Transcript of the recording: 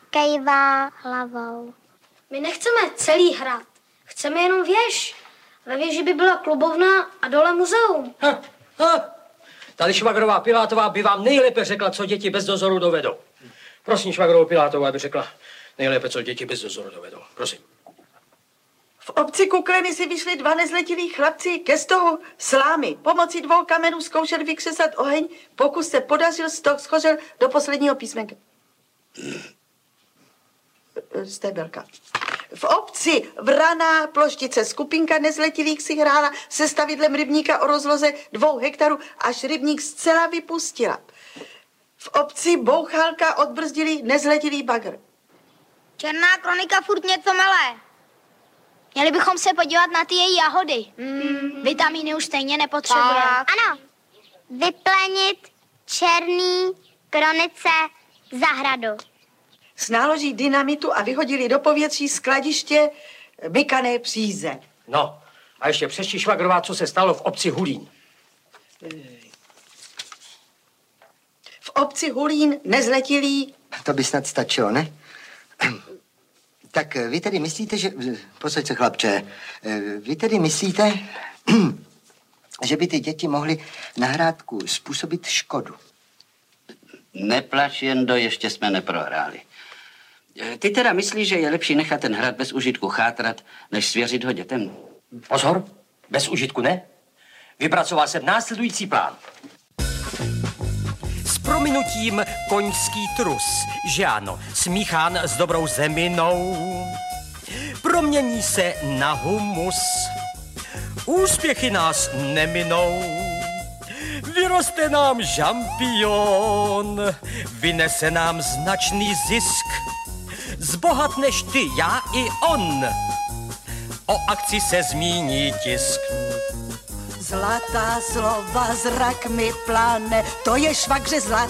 kejvá hlavou. My nechceme celý hrad, chceme jenom věž. Ve věži by byla klubovna a dole muzeum. Tady švagrová Pilátová by vám nejlépe řekla, co děti bez dozoru dovedou. Prosím švagrovou Pilátovou, aby řekla nejlépe, co děti bez dozoru dovedou. Prosím. V obci Kukleny si vyšli 2 nezletilí chlapci ke stohu slámy. Pomocí 2 kamenů zkoušeli vykřesat oheň, pokus se podařil, stoh schořel do posledního písmenka. Stébelka. V obci Vraná Ploštice skupinka nezletilých si hrála se stavidlem rybníka o rozloze 2 hektarů, až rybník zcela vypustila. V obci Bouchalka odbrzdili nezletilý bagr. Černá kronika furt něco malé. Měli bychom se podívat na ty její jahody. Vitamíny už stejně nepotřebuje. Ano. Vyplenit černý kronice zahradu. S náloží dynamitu a vyhodili do povětří skladiště mykané příze. No, a ještě přečti švagrová, co se stalo v obci Hulín. V obci Hulín nezletilí... To by snad stačilo, ne? Tak vy tedy myslíte, že... Posaď se, chlapče. Vy tedy myslíte, že by ty děti mohly na hrádku způsobit škodu? Neplač, Jendo, ještě jsme neprohráli. Ty teda myslíš, že je lepší nechat ten hrad bez užitku chátrat, než svěřit ho dětem? Pozor, bez užitku ne. Vypracoval jsem následující plán. S prominutím koňský trus, že ano, smíchán s dobrou zeminou, promění se na humus. Úspěchy nás neminou. Vyroste nám žampion, vynese nám značný zisk. Zbohatneš ty, já i on. O akci se zmíní tisk. Zlatá slova, zrak mi pláne, to je švagře zlatá